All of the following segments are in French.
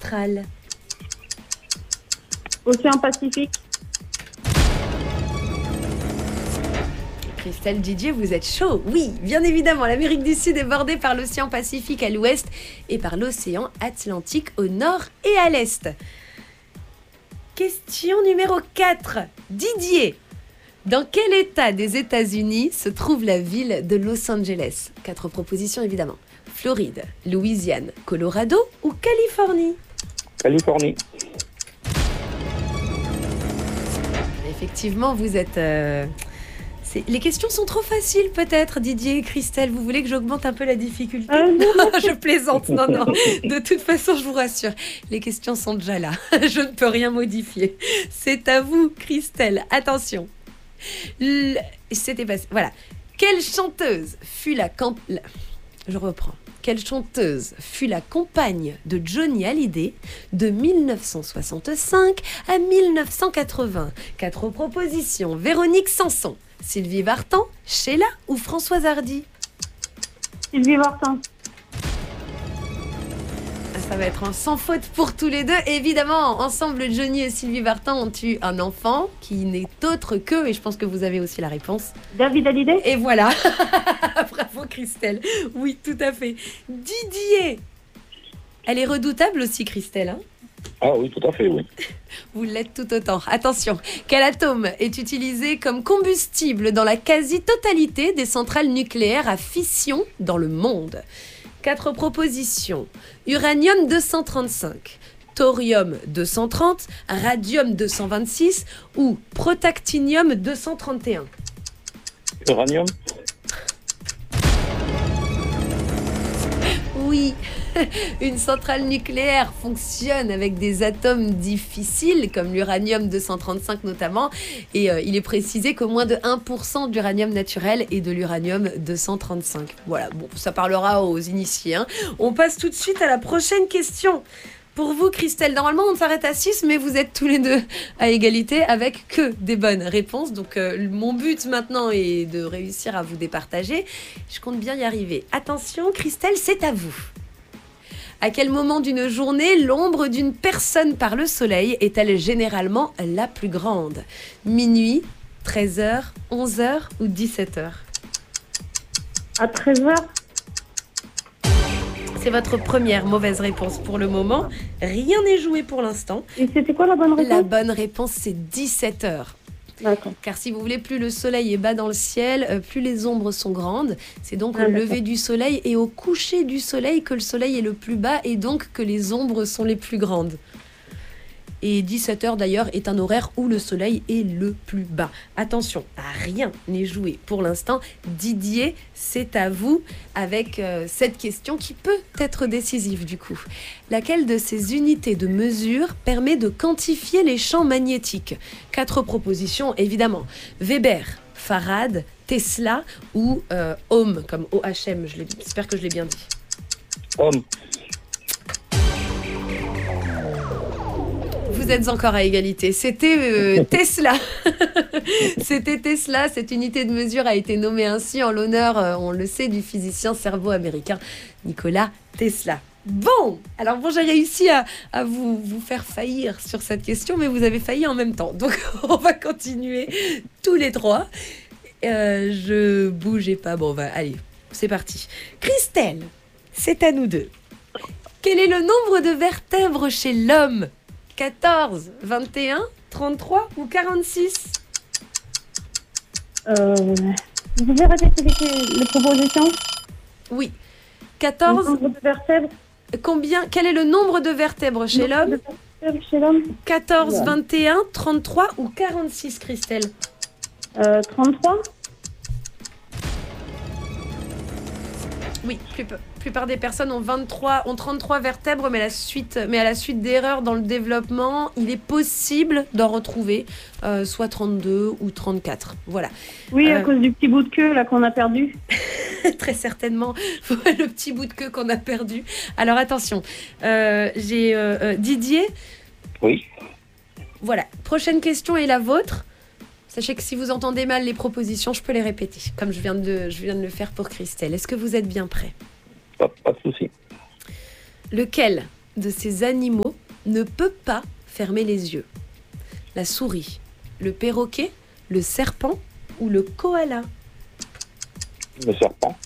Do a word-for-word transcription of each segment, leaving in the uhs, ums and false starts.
australe? Océan Pacifique. Christelle, Didier, vous êtes chaud. Oui, bien évidemment, l'Amérique du Sud est bordée par l'océan Pacifique à l'ouest et par l'océan Atlantique au nord et à l'est. Question numéro quatre. Didier, dans quel état des États-Unis se trouve la ville de Los Angeles? Quatre propositions évidemment. Floride, Louisiane, Colorado ou Californie? Californie. Effectivement, vous êtes... euh, c'est- Les questions sont trop faciles peut-être, Didier et Christelle. Vous voulez que j'augmente un peu la difficulté? Euh, non. Je plaisante, non, non. De toute façon, je vous rassure, les questions sont déjà là. Je ne peux rien modifier. C'est à vous, Christelle. Attention. Le- C'était passé. Voilà. Quelle chanteuse fut la camp... la- Je reprends. Quelle chanteuse fut la compagne de Johnny Hallyday de mille neuf cent soixante-cinq à mille neuf cent quatre-vingts? Quatre propositions. Véronique Sanson, Sylvie Vartan, Sheila ou Françoise Hardy? Sylvie Vartan. Ça va être un sans faute pour tous les deux. Évidemment, ensemble, Johnny et Sylvie Vartan ont eu un enfant qui n'est autre que, et je pense que vous avez aussi la réponse. David Hallyday. Et voilà. Bravo Christelle. Oui, tout à fait. Didier. Elle est redoutable aussi, Christelle. Hein, Ah oui, tout à fait, oui. vous l'êtes tout autant. Attention, quel atome est utilisé comme combustible dans la quasi-totalité des centrales nucléaires à fission dans le monde? Quatre propositions. Uranium deux cent trente-cinq, thorium deux cent trente, radium deux cent vingt-six ou protactinium deux cent trente et un. Uranium. Oui, une centrale nucléaire fonctionne avec des atomes difficiles, comme l'uranium deux cent trente-cinq notamment, et euh, il est précisé que moins de un pour cent d'uranium naturel et de l'uranium deux cent trente-cinq. Voilà, bon, ça parlera aux initiés. Hein. On passe tout de suite à la prochaine question. Pour vous, Christelle, normalement on s'arrête à six, mais vous êtes tous les deux à égalité avec que des bonnes réponses. Donc euh, mon but maintenant est de réussir à vous départager. Je compte bien y arriver. Attention, Christelle, c'est à vous. À quel moment d'une journée l'ombre d'une personne par le soleil est-elle généralement la plus grande? Minuit, treize heures, onze heures ou dix-sept heures? À treize heures. C'est votre première mauvaise réponse pour le moment. Rien n'est joué pour l'instant. Et c'était quoi la bonne réponse? La bonne réponse, c'est dix-sept heures. D'accord. Car si vous voulez, plus le soleil est bas dans le ciel, euh, plus les ombres sont grandes. C'est donc Ah, au d'accord. lever du soleil et au coucher du soleil que le soleil est le plus bas et donc que les ombres sont les plus grandes. Et dix-sept heures d'ailleurs est un horaire où le soleil est le plus bas. Attention, rien n'est joué pour l'instant. Didier, c'est à vous avec euh, cette question qui peut être décisive du coup. Laquelle de ces unités de mesure permet de quantifier les champs magnétiques? Quatre propositions évidemment. Weber, Farad, Tesla ou euh, Ohm, comme O H M. Je l'ai- J'espère que je l'ai bien dit. Homme. Vous êtes encore à égalité. C'était euh, Tesla. C'était Tesla. Cette unité de mesure a été nommée ainsi en l'honneur, euh, on le sait, du physicien serbo-américain Nikola Tesla. Bon, alors bon, j'ai réussi à, à vous, vous faire faillir sur cette question, mais vous avez failli en même temps. Donc, on va continuer tous les trois. Euh, je bougeais pas. Bon, bah, allez, c'est parti. Christelle, c'est à nous deux. Quel est le nombre de vertèbres chez l'homme? quatorze, vingt et un, trente-trois ou quarante-six? Euh, vous pouvez répéter les, les propositions? Oui. Le quatorze, nombre de vertèbres. combien? Quel est le nombre de vertèbres chez Nombre l'homme? de vertèbres chez l'homme. quatorze, Ouais. vingt et un, trente-trois ou quarante-six, Christelle? Euh, trente-trois. Oui, plus, plupart des personnes ont vingt-trois, ont trente-trois vertèbres, mais, la suite, mais à la suite d'erreurs dans le développement, il est possible d'en retrouver euh, soit trente-deux ou trente-quatre. Voilà. Oui, à Euh, cause du petit bout de queue là qu'on a perdu. Très certainement, le petit bout de queue qu'on a perdu. Alors attention, euh, j'ai euh, euh, Didier. Oui. Voilà, prochaine question est la vôtre. Sachez que si vous entendez mal les propositions, je peux les répéter, comme je viens de, je viens de le faire pour Christelle. Est-ce que vous êtes bien prêts? Pas, pas de souci. Lequel de ces animaux ne peut pas fermer les yeux? La souris, le perroquet, le serpent ou le koala? Le serpent.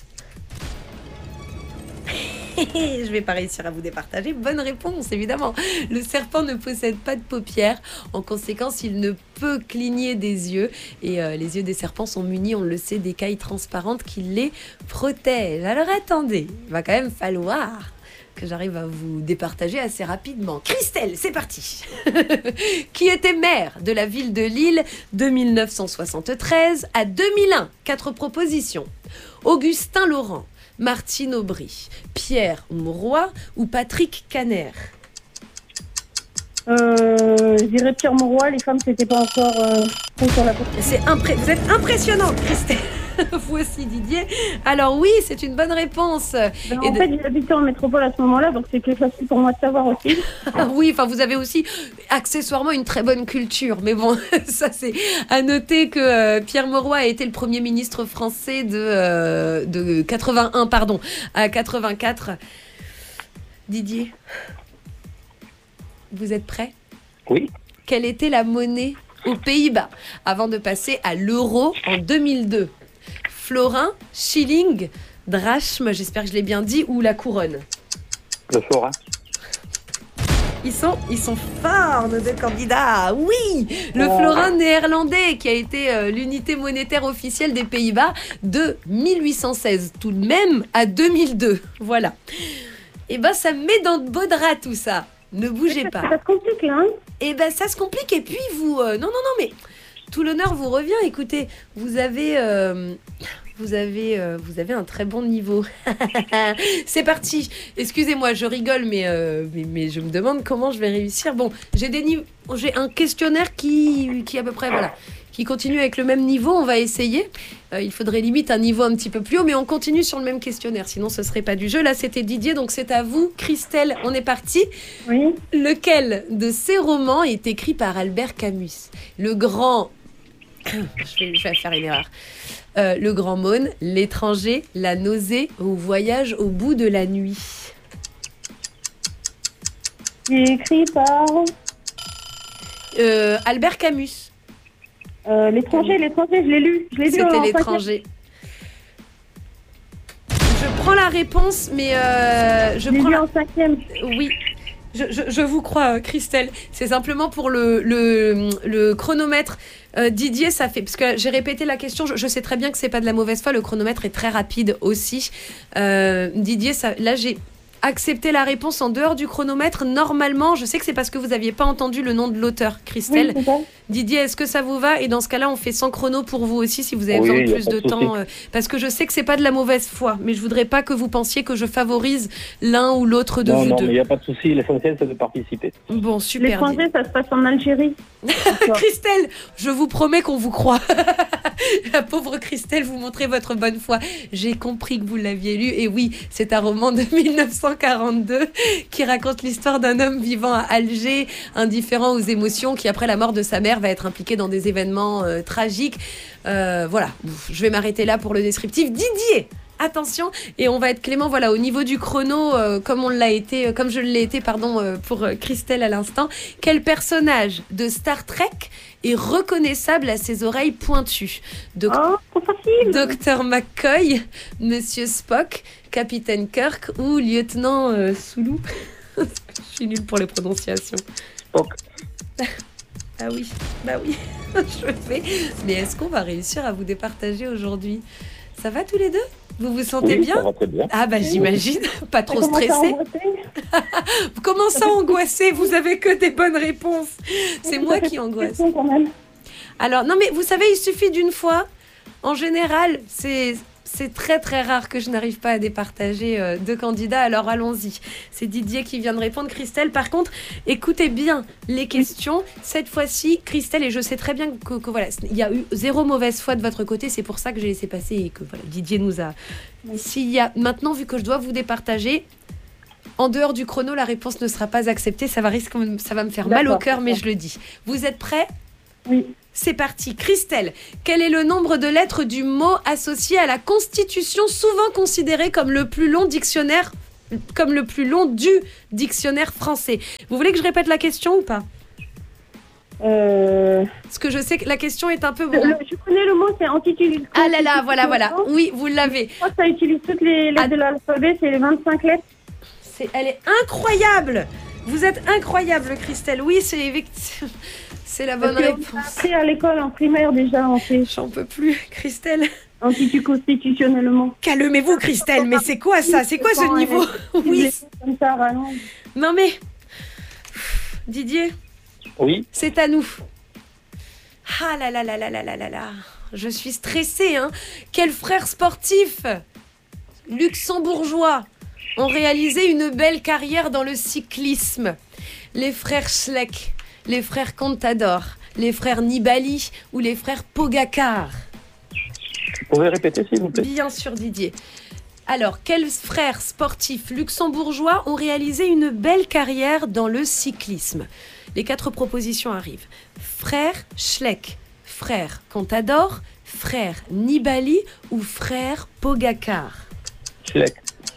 Je vais pas réussir à vous départager. Bonne réponse, évidemment. Le serpent ne possède pas de paupières. En conséquence, il ne peut cligner des yeux. Et euh, les yeux des serpents sont munis, on le sait, d'écailles transparentes qui les protègent. Alors attendez, il va quand même falloir que j'arrive à vous départager assez rapidement. Christelle, c'est parti. Qui était maire de la ville de Lille de mille neuf cent soixante-treize à deux mille un? Quatre propositions. Augustin Laurent, Martine Aubry, Pierre Mauroy ou Patrick Caner? Euh, je dirais Pierre Mauroy, les femmes, c'était pas encore euh, trop sur la porte. C'est impré- Vous êtes impressionnante, Christelle. Vous aussi, Didier. Alors oui, c'est une bonne réponse. Ben, Et en de- fait, j'habitais en métropole à ce moment-là, donc c'est plus facile pour moi de savoir aussi. Ah oui, enfin vous avez aussi accessoirement une très bonne culture. Mais bon, ça c'est à noter que euh, Pierre Mauroy a été le premier ministre français de, euh, de quatre-vingt-un pardon, à quatre-vingt-quatre. Didier, vous êtes prêt? Oui. Quelle était la monnaie aux Pays-Bas avant de passer à l'euro en deux mille deux? Florin, shilling, drachme, j'espère que je l'ai bien dit, ou la couronne? Le florin. Ils sont, ils sont forts, nos deux candidats. Oui, le Oh. florin néerlandais qui a été euh, l'unité monétaire officielle des Pays-Bas de mille huit cent seize tout de même à deux mille deux. Voilà. Et ben ça me met dans de beaux draps tout ça. Ne bougez pas. Ça se complique, là, hein. Et ben ça se complique et puis vous... euh, non, non, non, mais tout l'honneur vous revient. Écoutez, vous avez... euh, Vous avez, euh, vous avez un très bon niveau. C'est parti. Excusez-moi, je rigole, mais, euh, mais, mais je me demande comment je vais réussir. Bon, j'ai des niveaux, j'ai un questionnaire qui, qui à peu près, voilà, qui continue avec le même niveau. On va essayer. Euh, il faudrait limite un niveau un petit peu plus haut, mais on continue sur le même questionnaire. Sinon, ce serait pas du jeu. Là, c'était Didier, donc c'est à vous, Christelle. On est parti. Oui. Lequel de ces romans est écrit par Albert Camus? Le grand... je, vais, je vais faire une erreur. Euh, le Grand Maune, L'étranger, La nausée ou Voyage au bout de la nuit? J'ai écrit par Euh, Albert Camus. euh, l'étranger, l'étranger, je l'ai lu. Je l'ai lu en C'était cinquième. L'étranger. Je prends la réponse, mais euh, je Je l'ai prends lu la... en cinquième. Oui, je, je, je vous crois, euh, Christelle. C'est simplement pour le, le, le chronomètre. Euh, Didier, ça fait... Parce que j'ai répété la question, je, je sais très bien que c'est pas de la mauvaise foi, le chronomètre est très rapide aussi. Euh, Didier, ça, là j'ai accepté la réponse en dehors du chronomètre. Normalement, je sais que c'est parce que vous n'aviez pas entendu le nom de l'auteur, Christelle. Oui, c'est ça. Didier, est-ce que ça vous va? Et dans ce cas-là, on fait sans chrono pour vous aussi si vous avez Oui, besoin de y a plus pas de de souci. temps. euh, parce que je sais que c'est pas de la mauvaise foi, mais je voudrais pas que vous pensiez que je favorise l'un ou l'autre de non, vous non, deux. mais il n'y a pas de souci. L'essentiel, c'est de participer. Bon, super. L'étranger, ça se passe en Algérie. Christelle, je vous promets qu'on vous croit. La pauvre Christelle, vous montrez votre bonne foi. J'ai compris que vous l'aviez lu. Et oui, c'est un roman de mille neuf cent quarante-deux qui raconte l'histoire d'un homme vivant à Alger, indifférent aux émotions, qui après la mort de sa mère va être impliqué dans des événements euh, tragiques. Euh, voilà, je vais m'arrêter là pour le descriptif. Didier, attention, et on va être clément, voilà, au niveau du chrono, euh, comme on l'a été, euh, comme je l'ai été, pardon, euh, pour euh, Christelle à l'instant. Quel personnage de Star Trek est reconnaissable à ses oreilles pointues? Doc- Oh, trop facile. Docteur McCoy, Monsieur Spock, Capitaine Kirk ou Lieutenant euh, Sulu? Je suis nulle pour les prononciations. Spock. Ah oui, bah oui, je le fais. Mais est-ce qu'on va réussir à vous départager aujourd'hui? Ça va tous les deux? Vous vous sentez Oui, bien? ça va très bien. Ah bah j'imagine, pas trop Ça commence à stressé. angoisser. Comment ça angoissé? Vous avez que des bonnes réponses. C'est Oui, moi ça fait qui angoisse. pression quand même. Alors, non mais vous savez, il suffit d'une fois. En général, c'est... C'est très très rare que je n'arrive pas à départager euh, deux candidats, alors allons-y. C'est Didier qui vient de répondre. Christelle, par contre, écoutez bien les questions. Cette fois-ci, Christelle, et je sais très bien que, que voilà, il y a eu zéro mauvaise foi de votre côté, c'est pour ça que j'ai laissé passer et que voilà, Didier nous a... S'il y a... Maintenant, vu que je dois vous départager, en dehors du chrono, la réponse ne sera pas acceptée. Ça va, risque... ça va me faire mal au D'accord, cœur, mais d'accord. je le dis. Vous êtes prêts ? Oui. C'est parti. Christelle, quel est le nombre de lettres du mot associé à la Constitution, souvent considéré comme le plus long dictionnaire comme le plus long du dictionnaire français. Vous voulez que je répète la question ou pas? Euh... Parce que je sais que la question est un peu... Bon. Le- je connais le mot, c'est anti-utilise. Ah là là, voilà, voilà. Oui, vous l'avez. Je crois que ça utilise toutes les lettres Ah. de l'alphabet, c'est les vingt-cinq lettres. C'est, elle est incroyable. Vous êtes incroyable, Christelle. Oui, c'est, effect- c'est la bonne Parce qu'on réponse. l'a appris à l'école en primaire déjà, on fait J'en peux plus, Christelle. anticonstitutionnellement. Calmez-vous, Christelle. Mais c'est quoi ça? C'est quoi ce niveau? Oui. Comme ça, rallonge. Non mais... Didier, Oui. c'est à nous. Ah là là là là là là là là. Je suis stressée, hein. Quels frères sportifs luxembourgeois ont réalisé une belle carrière dans le cyclisme? Les frères Schleck, les frères Contador, les frères Nibali ou les frères Pogacar? Vous pouvez répéter, s'il vous plaît? Bien sûr, Didier. Alors, quels frères sportifs luxembourgeois ont réalisé une belle carrière dans le cyclisme? Les quatre propositions arrivent. Frère Schleck, frère Contador, frère Nibali ou frère Pogacar? Schleck.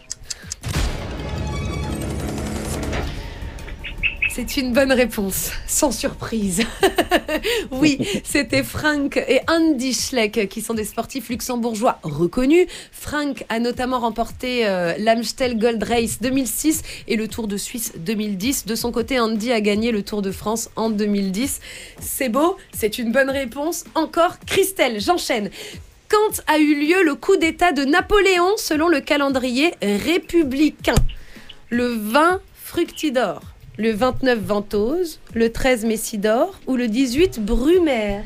C'est une bonne réponse, sans surprise. Oui, c'était Frank et Andy Schleck qui sont des sportifs luxembourgeois reconnus. Frank a notamment remporté euh, l'Amstel Gold Race deux mille six et le Tour de Suisse deux mille dix. De son côté, Andy a gagné le Tour de France en deux mille dix. C'est beau, c'est une bonne réponse. Encore Christelle, j'enchaîne. Quand a eu lieu le coup d'État de Napoléon selon le calendrier républicain? Le vingt Fructidor, le vingt-neuf Ventose, le treize Messidor ou le dix-huit Brumaire?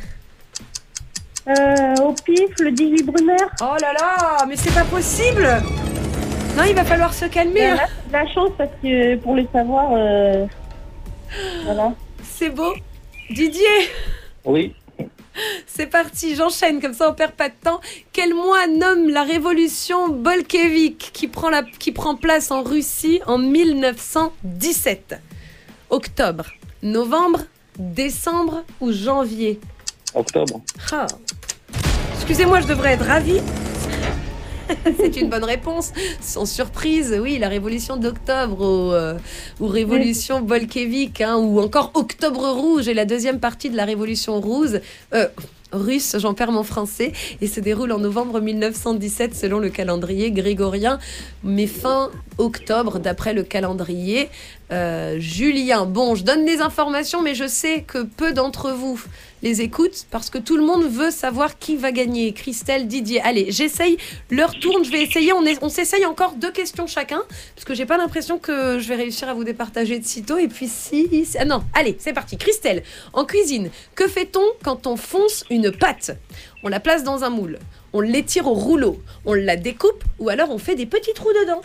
Euh, au pif, le dix-huit Brumaire. Oh là là, mais c'est pas possible! Non, il va falloir se calmer. Ben, hein. là, c'est de la chance parce que pour le savoir, euh, voilà. C'est beau. Didier, Oui. c'est parti, j'enchaîne, comme ça on perd pas de temps. Quel mois nomme la révolution bolchevique qui prend, la, qui prend place en Russie en mille neuf cent dix-sept? Octobre, novembre, décembre ou janvier? Octobre. Ah. Excusez-moi, je devrais être ravie. C'est une bonne réponse. Sans surprise, oui, la révolution d'octobre ou, euh, ou révolution bolchevique, hein, ou encore octobre rouge et la deuxième partie de la révolution rouge. Euh, russe, j'en perds mon français, et se déroule en novembre mille neuf cent dix-sept selon le calendrier grégorien, mais fin octobre d'après le calendrier euh, julien. Bon, je donne des informations, mais je sais que peu d'entre vous les écoutent parce que tout le monde veut savoir qui va gagner. Christelle, Didier, allez, j'essaye, l'heure tourne, je vais essayer, on, est, on s'essaye encore deux questions chacun, parce que j'ai pas l'impression que je vais réussir à vous départager de sitôt, et puis si... si ah non, allez, c'est parti. Christelle, en cuisine, que fait-on quand on fonce une pâte? On la place dans un moule, on l'étire au rouleau, on la découpe, ou alors on fait des petits trous dedans.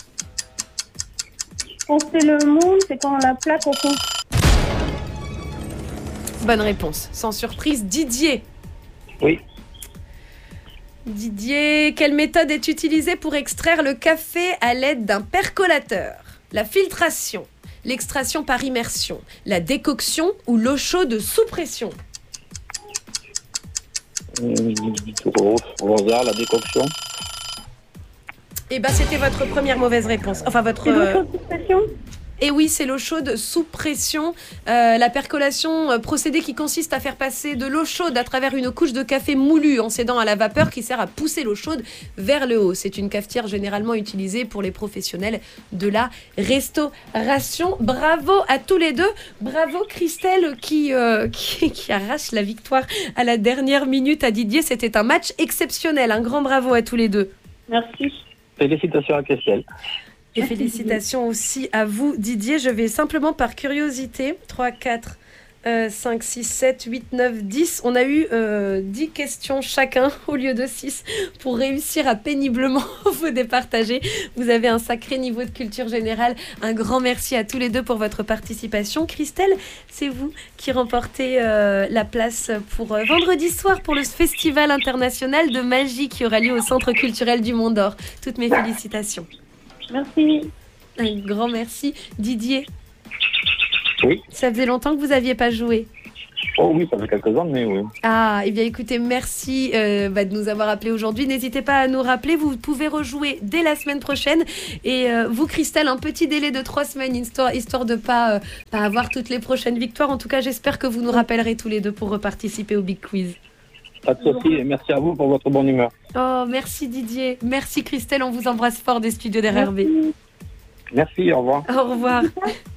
On fait le moule, c'est quand on la plaque au fond. Bonne réponse, sans surprise. Didier. Oui. Didier, quelle méthode est utilisée pour extraire le café à l'aide d'un percolateur? La filtration, l'extraction par immersion, la décoction ou l'eau chaude sous pression? Mmh, au, au hasard, la décoction. Eh ben, c'était votre première mauvaise réponse. Enfin, votre... C'est euh, l'autre expression. Et oui, c'est l'eau chaude sous pression. Euh, la percolation, euh, procédé qui consiste à faire passer de l'eau chaude à travers une couche de café moulu en cédant à la vapeur qui sert à pousser l'eau chaude vers le haut. C'est une cafetière généralement utilisée pour les professionnels de la restauration. Bravo à tous les deux. Bravo Christelle qui, euh, qui, qui arrache la victoire à la dernière minute à Didier. C'était un match exceptionnel. Un grand bravo à tous les deux. Merci. Félicitations à Christelle. Et félicitations aussi à vous, Didier. Je vais simplement par curiosité, trois, quatre, cinq, six, sept, huit, neuf, dix. On a eu euh, dix questions chacun au lieu de six pour réussir à péniblement vous départager. Vous avez un sacré niveau de culture générale. Un grand merci à tous les deux pour votre participation. Christelle, c'est vous qui remportez euh, la place pour euh, vendredi soir pour le Festival international de magie qui aura lieu au Centre culturel du Mont d'Or. Toutes mes félicitations. Merci. Un grand merci. Didier, Oui. ça faisait longtemps que vous n'aviez pas joué. Oh oui, ça fait quelques années, oui. Ah, et bien écoutez, merci euh, bah, de nous avoir appelés aujourd'hui. N'hésitez pas à nous rappeler, vous pouvez rejouer dès la semaine prochaine. Et euh, vous, Christelle, un petit délai de trois semaines, histoire, histoire de ne pas, euh, pas avoir toutes les prochaines victoires. En tout cas, j'espère que vous nous rappellerez tous les deux pour reparticiper au Big Quiz. Pas de souci, et merci à vous pour votre bonne humeur. Oh, merci Didier. Merci Christelle, on vous embrasse fort des studios d'R R B. Merci. Merci, au revoir. Au revoir. Pardon ?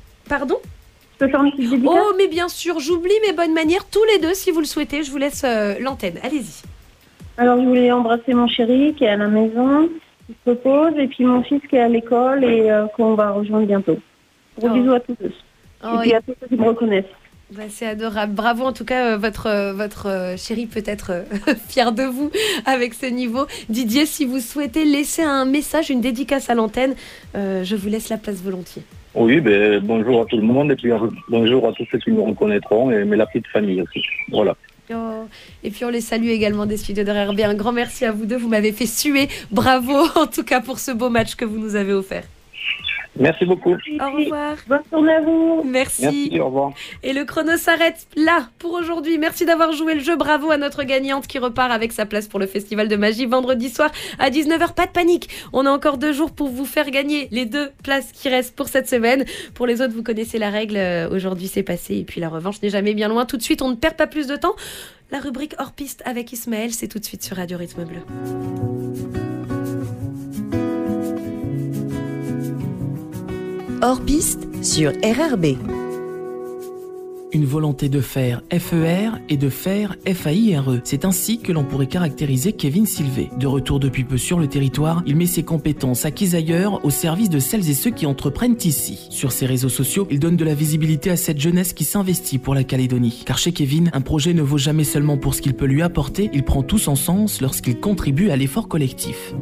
Je peux faire une petite dédicace ? Oh, mais bien sûr, j'oublie mes bonnes manières, tous les deux, si vous le souhaitez. Je vous laisse euh, l'antenne. Allez-y. Alors, je voulais embrasser mon chéri qui est à la maison, qui se repose, et puis mon fils qui est à l'école et euh, qu'on va rejoindre bientôt. Gros Oh. bisous à tous. Oh, et puis à tous ceux qui me reconnaissent. bah, c'est adorable. Bravo, en tout cas, euh, votre, euh, votre euh, chéri peut être euh, fier de vous avec ce niveau. Didier, si vous souhaitez laisser un message, une dédicace à l'antenne, euh, je vous laisse la place volontiers. Oui, ben, bonjour à tout le monde et puis euh, bonjour à tous ceux qui me reconnaîtront, et, mais la petite famille aussi. Voilà. Oh. Et puis on les salue également des studios de R R B. Un grand merci à vous deux, vous m'avez fait suer. Bravo en tout cas pour ce beau match que vous nous avez offert. Merci beaucoup. Au revoir. Bonne journée à vous. Merci. Merci, au revoir. Et le chrono s'arrête là pour aujourd'hui. Merci d'avoir joué le jeu. Bravo à notre gagnante qui repart avec sa place pour le Festival de Magie vendredi soir à dix-neuf heures. Pas de panique, on a encore deux jours pour vous faire gagner les deux places qui restent pour cette semaine. Pour les autres, vous connaissez la règle. Aujourd'hui, c'est passé et puis la revanche n'est jamais bien loin. Tout de suite, on ne perd pas plus de temps. La rubrique hors piste avec Ismaël, c'est tout de suite sur Radio Rythme Bleu. Hors piste sur R R B. Une volonté de faire F E R et de faire F A I R E. C'est ainsi que l'on pourrait caractériser Kevin Silvé. De retour depuis peu sur le territoire, il met ses compétences acquises ailleurs au service de celles et ceux qui entreprennent ici. Sur ses réseaux sociaux, il donne de la visibilité à cette jeunesse qui s'investit pour la Calédonie. Car chez Kevin, un projet ne vaut jamais seulement pour ce qu'il peut lui apporter, il prend tout son sens lorsqu'il contribue à l'effort collectif.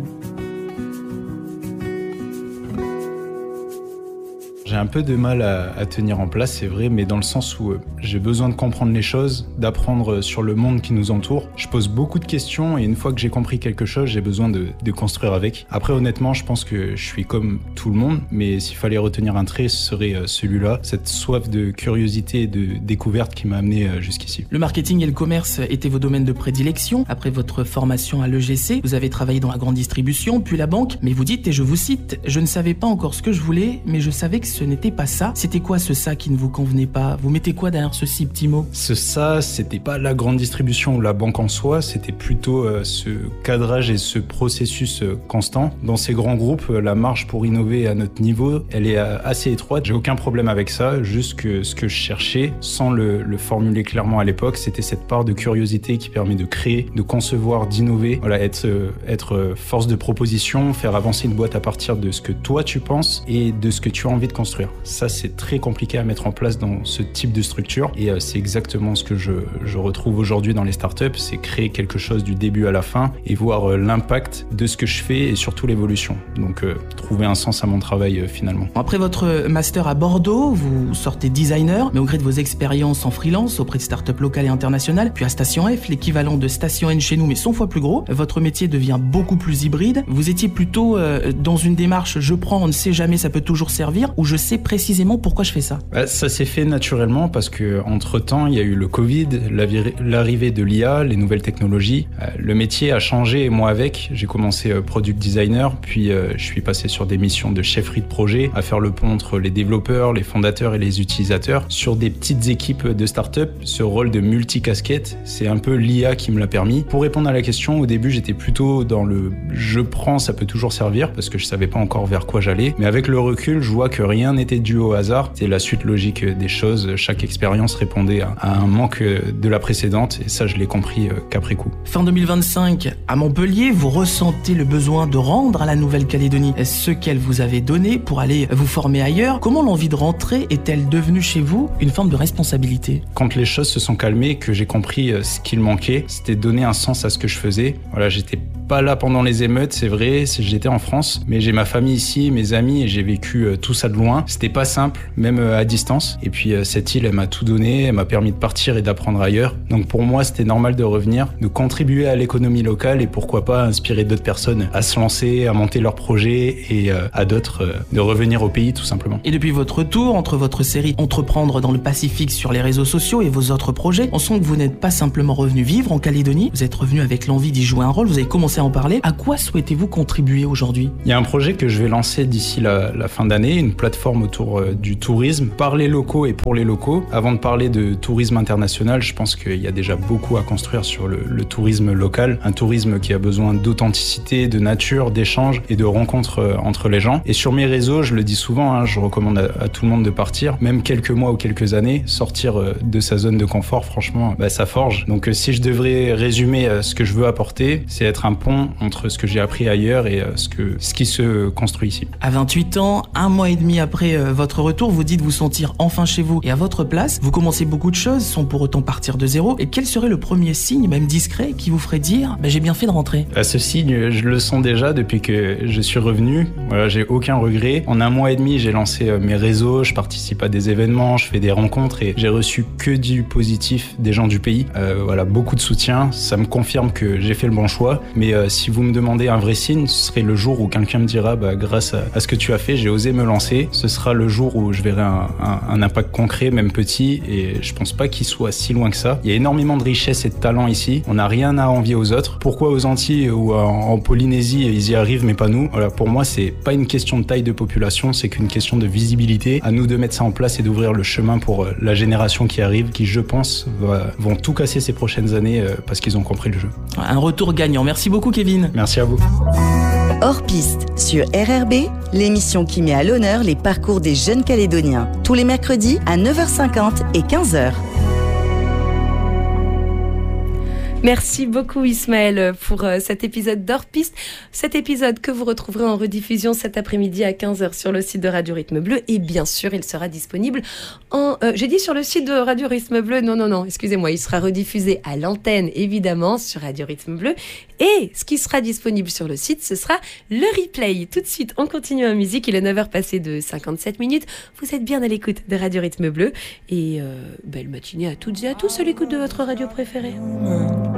J'ai un peu de mal à, à tenir en place, c'est vrai, mais dans le sens où euh, j'ai besoin de comprendre les choses, d'apprendre sur le monde qui nous entoure. Je pose beaucoup de questions et une fois que j'ai compris quelque chose, j'ai besoin de, de construire avec. Après, honnêtement, je pense que je suis comme tout le monde, mais s'il fallait retenir un trait, ce serait euh, celui-là, cette soif de curiosité et de découverte qui m'a amené euh, jusqu'ici. Le marketing et le commerce étaient vos domaines de prédilection. Après votre formation à l'E G C, vous avez travaillé dans la grande distribution, puis la banque, mais vous dites, et je vous cite, « Je ne savais pas encore ce que je voulais, mais je savais que ce n'était pas ça. » C'était quoi ce ça qui ne vous convenait pas? Vous mettez quoi derrière ce si petit mot? Ce ça, c'était pas la grande distribution ou la banque en soi, c'était plutôt euh, ce cadrage et ce processus euh, constant. Dans ces grands groupes, euh, la marge pour innover à notre niveau, elle est euh, assez étroite. J'ai aucun problème avec ça, juste que ce que je cherchais, sans le, le formuler clairement à l'époque, c'était cette part de curiosité qui permet de créer, de concevoir, d'innover. Voilà, être, euh, être euh, force de proposition, faire avancer une boîte à partir de ce que toi tu penses et de ce que tu as envie de construire. Ça, c'est très compliqué à mettre en place dans ce type de structure et euh, c'est exactement ce que je, je retrouve aujourd'hui dans les startups, c'est créer quelque chose du début à la fin et voir euh, l'impact de ce que je fais et surtout l'évolution. Donc, euh, trouver un sens à mon travail euh, finalement. Après votre master à Bordeaux, vous sortez designer, mais au gré de vos expériences en freelance auprès de startups locales et internationales, puis à Station F, l'équivalent de Station N chez nous, mais cent fois plus gros, votre métier devient beaucoup plus hybride. Vous étiez plutôt euh, dans une démarche « je prends, on ne sait jamais, ça peut toujours servir » ou « je sais précisément pourquoi je fais ça ». Bah, ça s'est fait naturellement parce que entre temps il y a eu le Covid, l'arrivée de l'I A, les nouvelles technologies. Euh, le métier a changé et moi avec. J'ai commencé euh, product designer, puis euh, je suis passé sur des missions de chefferie de projet, à faire le pont entre les développeurs, les fondateurs et les utilisateurs. Sur des petites équipes de start-up, ce rôle de multicasquette, c'est un peu l'I A qui me l'a permis. Pour répondre à la question, au début j'étais plutôt dans le je prends, ça peut toujours servir parce que je savais pas encore vers quoi j'allais. Mais avec le recul, je vois que rien n'était dû au hasard. C'est la suite logique des choses. Chaque expérience répondait à un manque de la précédente et ça, je l'ai compris qu'après coup. Fin deux mille vingt-cinq, à Montpellier, vous ressentez le besoin de rendre à la Nouvelle-Calédonie ce qu'elle vous avait donné pour aller vous former ailleurs. Comment l'envie de rentrer est-elle devenue chez vous une forme de responsabilité? Quand les choses se sont calmées, que j'ai compris ce qu'il manquait, c'était donner un sens à ce que je faisais. Voilà, j'étais pas là pendant les émeutes, c'est vrai, j'étais en France, mais j'ai ma famille ici, mes amis, et j'ai vécu tout ça de loin. loin. C'était pas simple, même à distance. Et puis cette île, elle m'a tout donné, elle m'a permis de partir et d'apprendre ailleurs. Donc pour moi, c'était normal de revenir, de contribuer à l'économie locale et pourquoi pas inspirer d'autres personnes à se lancer, à monter leurs projets et euh, à d'autres euh, de revenir au pays tout simplement. Et depuis votre retour, entre votre série Entreprendre dans le Pacifique sur les réseaux sociaux et vos autres projets, on sent que vous n'êtes pas simplement revenu vivre en Calédonie, vous êtes revenu avec l'envie d'y jouer un rôle, vous avez commencé à en parler. À quoi souhaitez-vous contribuer aujourd'hui ? Il y a un projet que je vais lancer d'ici la, la fin d'année, une plateforme autour euh, du tourisme, par les locaux et pour les locaux. Avant de parler de tourisme international, je pense qu'il y a déjà beaucoup à construire sur le, le tourisme local, un tourisme qui a besoin d'authenticité, de nature, d'échanges et de rencontres euh, entre les gens. Et sur mes réseaux, je le dis souvent, hein, je recommande à, à tout le monde de partir, même quelques mois ou quelques années, sortir euh, de sa zone de confort, franchement, bah, ça forge. Donc euh, si je devrais résumer euh, ce que je veux apporter, c'est être un pont entre ce que j'ai appris ailleurs et euh, ce, que, ce qui se construit ici. À vingt-huit ans, un mois et demi après euh, votre retour, vous dites vous sentir enfin chez vous et à votre place. Vous commencez beaucoup de choses sans pour autant partir de zéro. Et quel serait le premier signe, même discret, qui vous ferait dire bah, j'ai bien fait de rentrer ? À ce signe, je le sens déjà depuis que je suis revenu. Voilà, j'ai aucun regret. En un mois et demi, j'ai lancé mes réseaux, je participe à des événements, je fais des rencontres et j'ai reçu que du positif des gens du pays. Euh, voilà, beaucoup de soutien. Ça me confirme que j'ai fait le bon choix. Mais euh, si vous me demandez un vrai signe, ce serait le jour où quelqu'un me dira bah, grâce à, à ce que tu as fait, j'ai osé me lancer. Ce sera le jour où je verrai un, un, un impact concret, même petit. Et je pense pas qu'il soit si loin que ça. Il y a énormément de richesse et de talent ici. On n'a rien à envier aux autres. Pourquoi aux Antilles ou en, en Polynésie, ils y arrivent, mais pas nous ? Voilà, pour moi, c'est pas une question de taille de population, c'est qu'une question de visibilité. À nous de mettre ça en place et d'ouvrir le chemin pour la génération qui arrive, qui, je pense, va, vont tout casser ces prochaines années parce qu'ils ont compris le jeu. Un retour gagnant. Merci beaucoup, Kevin. Merci à vous. Hors piste sur R R B, l'émission qui met à l'honneur les parcours des jeunes Calédoniens. Tous les mercredis à neuf heures cinquante et quinze heures. Merci beaucoup Ismaël pour euh, cet épisode d'Hors Piste. Cet épisode que vous retrouverez en rediffusion cet après-midi à quinze heures sur le site de Radio Rythme Bleu. Et bien sûr, il sera disponible en... Euh, j'ai dit sur le site de Radio Rythme Bleu. Non, non, non, excusez-moi. Il sera rediffusé à l'antenne, évidemment, sur Radio Rythme Bleu. Et ce qui sera disponible sur le site, ce sera le replay. Tout de suite, on continue en musique. Il est neuf heures passées de cinquante-sept minutes. Vous êtes bien à l'écoute de Radio Rythme Bleu. Et euh, belle matinée à toutes et à tous à l'écoute de votre radio préférée.